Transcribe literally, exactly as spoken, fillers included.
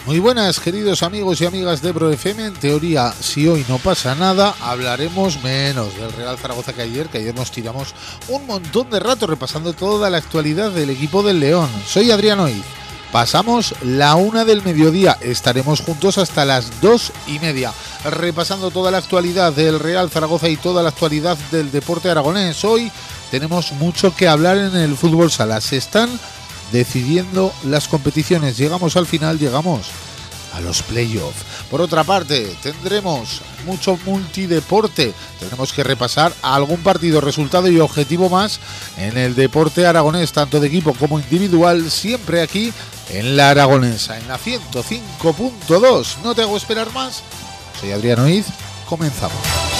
Muy buenas, queridos amigos y amigas de Ebro F M. En teoría, si hoy no pasa nada, hablaremos menos del Real Zaragoza que ayer, que ayer nos tiramos un montón de rato repasando toda la actualidad del equipo del León. Soy Adrián Oiz. Pasamos la una del mediodía, estaremos juntos hasta las dos y media, repasando toda la actualidad del Real Zaragoza y toda la actualidad del deporte aragonés. Hoy tenemos mucho que hablar en el fútbol sala. Se están decidiendo las competiciones, llegamos al final, llegamos a los playoffs. Por otra parte, tendremos mucho multideporte, tendremos que repasar algún partido, resultado y objetivo más en el deporte aragonés, tanto de equipo como individual, siempre aquí en la Aragonesa, en la ciento cinco punto dos. No te hago esperar más, soy Adrián Oiz, comenzamos.